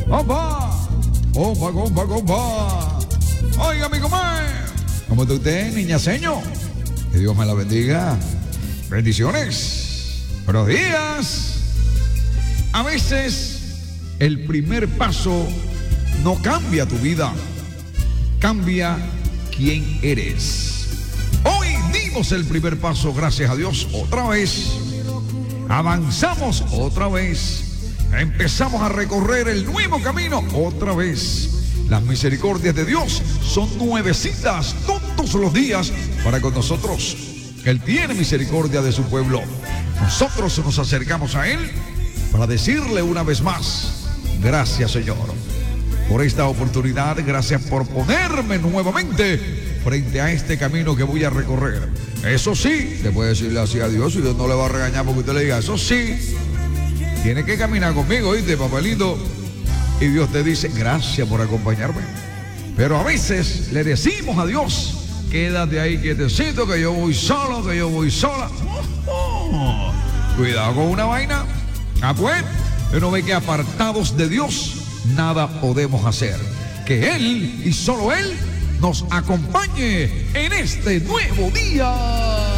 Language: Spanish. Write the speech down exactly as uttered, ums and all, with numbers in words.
Opa, opa, opa, opa. Oiga, amigo mío, ¿cómo está usted, niñaseño? Que Dios me la bendiga. Bendiciones. Buenos días. A veces el primer paso no cambia tu vida, cambia quién eres. Hoy dimos el primer paso, gracias a Dios, otra vez. Avanzamos otra vez. Empezamos a recorrer el nuevo camino otra vez. Las misericordias de Dios son nuevecitas todos los días para con nosotros. Él tiene misericordia de su pueblo. Nosotros nos acercamos a Él para decirle una vez más: gracias, Señor, por esta oportunidad. Gracias por ponerme nuevamente frente a este camino que voy a recorrer. Eso sí, te puede decirle así a Dios y Dios no le va a regañar porque usted le diga, eso sí, tiene que caminar conmigo, ¿oíste, papelito? Y Dios te dice, gracias por acompañarme. Pero a veces le decimos a Dios, quédate ahí quietecito, que yo voy solo, que yo voy sola. Oh, oh. Cuidado con una vaina. Ah, pues, uno ve que apartados de Dios nada podemos hacer. Que Él y solo Él nos acompañe en este nuevo día.